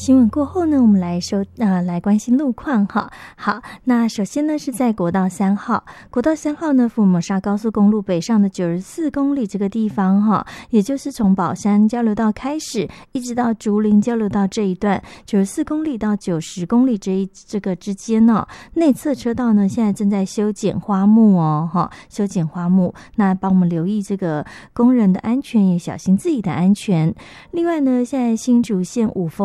新闻过后呢，我们来关心路况哈。好，那首先呢是在国道3号，国道3号呢福尔摩沙高速公路北上的94公里这个地方哈，也就是从宝山交流道开始，一直到竹林交流道这一段，94公里到90公里这个之间呢，内侧车道呢现在正在修剪花木哦哈，修剪花木，那帮我们留意这个工人的安全，也小心自己的安全。另外呢，现在新竹县五峰